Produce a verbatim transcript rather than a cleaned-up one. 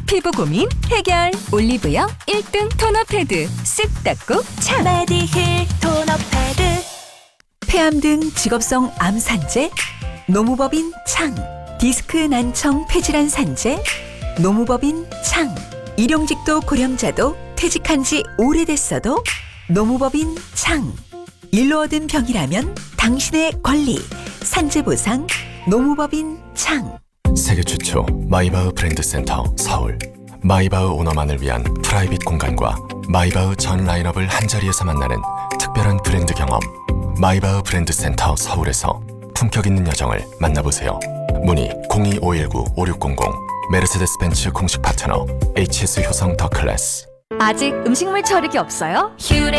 피부 고민 해결. 올리브영 일 등 토너 패드 쓱 닦고 참. 메디힐 토너 패드. 폐암 등 직업성 암 산재 노무법인 창. 디스크 난청 폐질환 산재 노무법인 창. 일용직도 고령자도 퇴직한 지 오래됐어도 노무법인 창. 일로 얻은 병이라면 당신의 권리. 산재보상 노무법인 창. 세계 최초 마이바흐 브랜드 센터 서울. 마이바흐 오너만을 위한 프라이빗 공간과 마이바흐 전 라인업을 한자리에서 만나는 특별한 브랜드 경험. 마이바흐 브랜드 센터 서울에서 품격 있는 여정을 만나보세요. 문의 공이오일구 오육공공. 메르세데스 벤츠 공식 파트너 에이치에스 효성 더 클래스. 아직 음식물 처리기 없어요? 퓨레